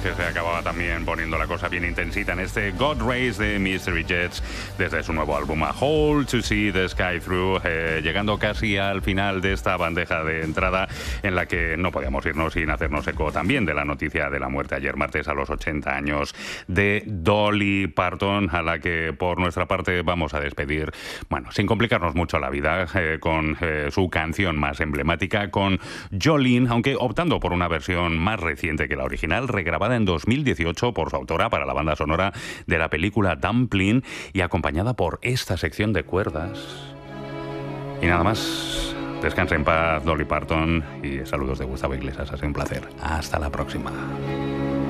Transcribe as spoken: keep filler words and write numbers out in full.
que se acababa también poniendo la cosa bien intensita en este God Race de Mystery Jets desde su nuevo álbum A Hole to See the Sky Through, eh, llegando casi al final de esta bandeja de entrada en la que no podíamos irnos sin hacernos eco también de la noticia de la muerte ayer martes a los ochenta años de Dolly Parton, a la que por nuestra parte vamos a despedir, bueno, sin complicarnos mucho la vida, eh, con eh, su canción más emblemática, con Jolene, aunque optando por una versión más reciente que la original, regrabada en dos mil dieciocho por su autora para la banda sonora de la película Dumpling y acompañada por esta sección de cuerdas. Y nada más, descansa en paz Dolly Parton y saludos de Gustavo Iglesias, ha sido un placer. Hasta la próxima.